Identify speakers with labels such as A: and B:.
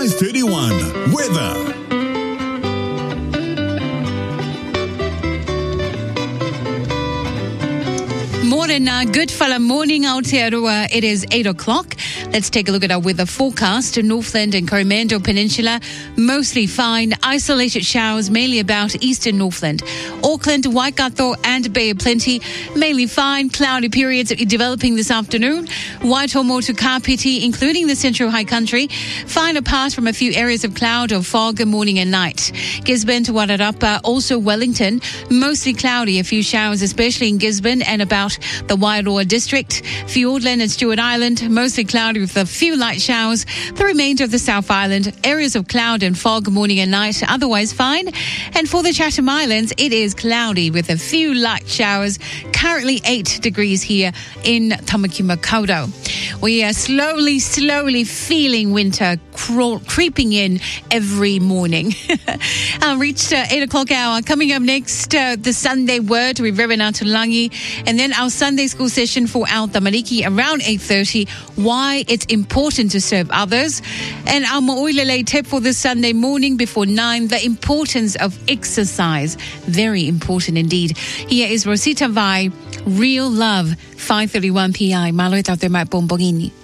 A: 5:31 weather.
B: Morning, good fella morning Aotearoa. It is 8 o'clock. Let's take a look at our weather forecast. Northland and Coromandel Peninsula, mostly fine. Isolated showers, mainly about eastern Northland. Auckland, Waikato and Bay of Plenty, mainly fine. Cloudy periods developing this afternoon. Waitomo to Kapiti, including the central high country. Fine apart from a few areas of cloud or fog morning and night. Gisborne to Wairarapa, also Wellington, mostly cloudy. A few showers, especially in Gisborne and about the Wairoa district. Fiordland and Stewart Island, mostly cloudy with a few light showers. The remainder of the South Island, areas of cloud and fog morning and night, otherwise fine. And for the Chatham Islands, it is cloudy with a few light showers. Currently 8 degrees here in Tamaki Makaurau. We are slowly feeling winter creeping in every morning. Reached 8 o'clock hour. Coming up next, the Sunday word with Reverend Atulangi, and then our Sunday school session for our Tamariki around 8:30. Why it's important to serve others, and our Mo'oilele tip for this Sunday morning before 9. The importance of exercise, very important indeed. Here is Rosita Vai, Real Love, 5:31 p.m. Malo e tau te mai pompongini.